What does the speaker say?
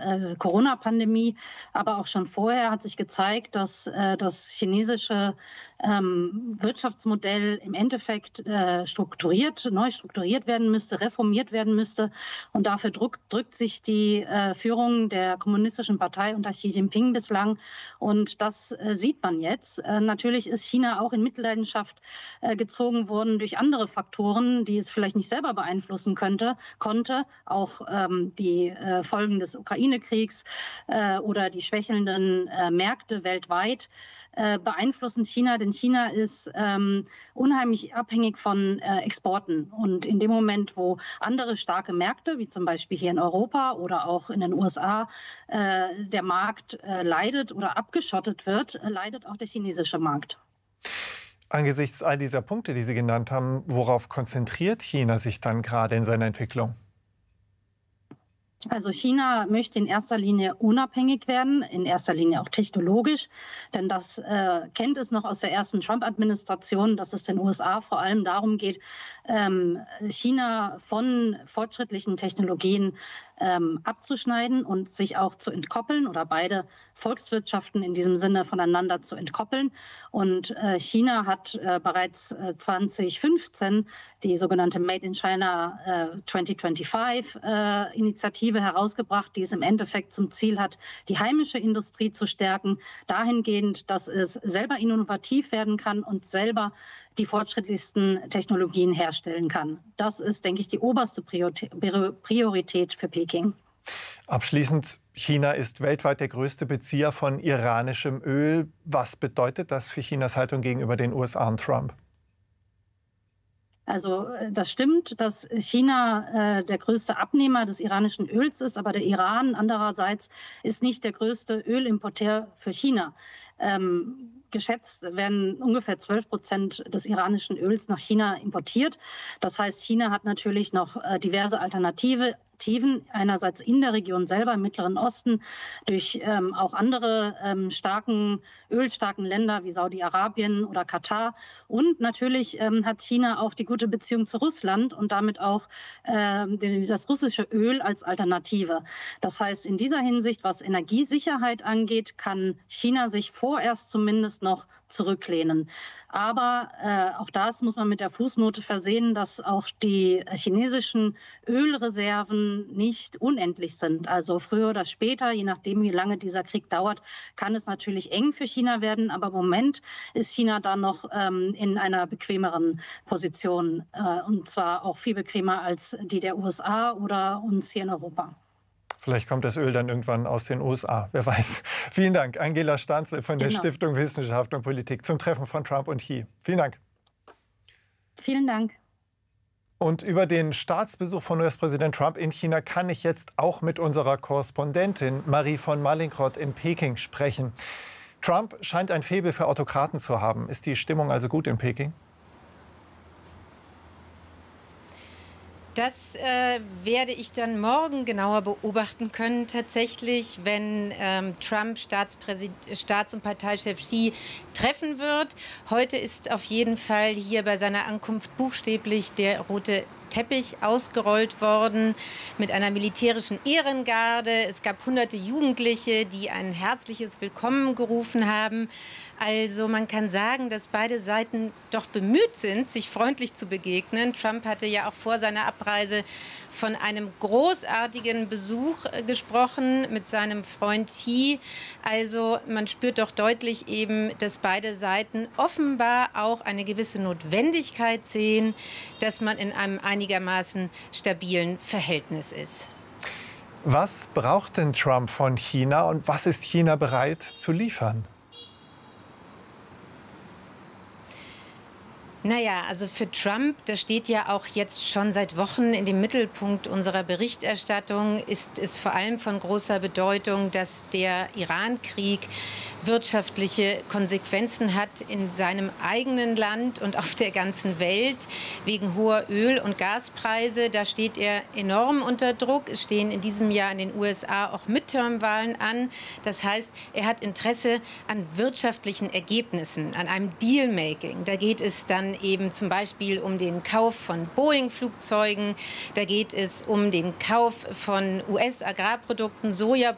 Corona-Pandemie, aber auch schon vorher hat sich gezeigt, dass das chinesische Wirtschaftsmodell im Endeffekt neu strukturiert werden müsste, reformiert werden müsste. Und dafür drückt sich die Führung der Kommunistischen Partei unter Xi Jinping bislang. Und das sieht man jetzt. Natürlich ist China auch in Mitleidenschaft gezogen worden durch andere Faktoren, die es vielleicht nicht selber beeinflussen konnte. Auch die Folgen des Ukraine-Kriegs oder die schwächelnden Märkte weltweit beeinflussen China, denn China ist unheimlich abhängig von Exporten. Und in dem Moment, wo andere starke Märkte, wie zum Beispiel hier in Europa oder auch in den USA, der Markt leidet oder abgeschottet wird, leidet auch der chinesische Markt. Angesichts all dieser Punkte, die Sie genannt haben, worauf konzentriert China sich dann gerade in seiner Entwicklung? Also China möchte in erster Linie unabhängig werden, in erster Linie auch technologisch, denn das kennt es noch aus der ersten Trump-Administration, dass es den USA vor allem darum geht, China von fortschrittlichen Technologien abzuschneiden und sich auch zu entkoppeln oder beide Volkswirtschaften in diesem Sinne voneinander zu entkoppeln. Und China hat bereits 2015 die sogenannte Made in China 2025 Initiative herausgebracht, die es im Endeffekt zum Ziel hat, die heimische Industrie zu stärken, dahingehend, dass es selber innovativ werden kann und selber die fortschrittlichsten Technologien herstellen kann. Das ist, denke ich, die oberste Priorität für Peking. Abschließend, China ist weltweit der größte Bezieher von iranischem Öl. Was bedeutet das für Chinas Haltung gegenüber den USA und Trump? Also das stimmt, dass China der größte Abnehmer des iranischen Öls ist, aber der Iran andererseits ist nicht der größte Ölimporteur für China. Geschätzt werden ungefähr 12% des iranischen Öls nach China importiert. Das heißt, China hat natürlich noch diverse Alternativen, einerseits in der Region selber, im Mittleren Osten, durch auch andere ölstarken Länder wie Saudi-Arabien oder Katar. Und natürlich hat China auch die gute Beziehung zu Russland und damit auch das russische Öl als Alternative. Das heißt, in dieser Hinsicht, was Energiesicherheit angeht, kann China sich vorerst zumindest noch zurücklehnen. Aber auch das muss man mit der Fußnote versehen, dass auch die chinesischen Ölreserven nicht unendlich sind. Also früher oder später, je nachdem, wie lange dieser Krieg dauert, kann es natürlich eng für China werden. Aber im Moment ist China da noch in einer bequemeren Position. Und zwar auch viel bequemer als die der USA oder uns hier in Europa. Vielleicht kommt das Öl dann irgendwann aus den USA, wer weiß. Vielen Dank, Angela Stanzel von der Stiftung Wissenschaft und Politik zum Treffen von Trump und Xi. Vielen Dank. Vielen Dank. Und über den Staatsbesuch von US-Präsident Trump in China kann ich jetzt auch mit unserer Korrespondentin Marie von Mallinckrodt in Peking sprechen. Trump scheint ein Faible für Autokraten zu haben. Ist die Stimmung also gut in Peking? Das werde ich dann morgen genauer beobachten können, tatsächlich, wenn Trump Staats- und Parteichef Xi treffen wird. Heute ist auf jeden Fall hier bei seiner Ankunft buchstäblich der rote Teppich ausgerollt worden mit einer militärischen Ehrengarde. Es gab hunderte Jugendliche, die ein herzliches Willkommen gerufen haben. Also man kann sagen, dass beide Seiten doch bemüht sind, sich freundlich zu begegnen. Trump hatte ja auch vor seiner Abreise von einem großartigen Besuch gesprochen mit seinem Freund Xi. Also man spürt doch deutlich eben, dass beide Seiten offenbar auch eine gewisse Notwendigkeit sehen, dass man in einem einigermaßen stabilen Verhältnis ist. Was braucht denn Trump von China und was ist China bereit zu liefern? Naja, also für Trump, das steht ja auch jetzt schon seit Wochen in dem Mittelpunkt unserer Berichterstattung, ist es vor allem von großer Bedeutung, dass der Iran-Krieg wirtschaftliche Konsequenzen hat in seinem eigenen Land und auf der ganzen Welt wegen hoher Öl- und Gaspreise. Da steht er enorm unter Druck. Es stehen in diesem Jahr in den USA auch Midterm-Wahlen an. Das heißt, er hat Interesse an wirtschaftlichen Ergebnissen, an einem Deal-Making. Da geht es dann eben zum Beispiel um den Kauf von Boeing-Flugzeugen. Da geht es um den Kauf von US-Agrarprodukten, Soja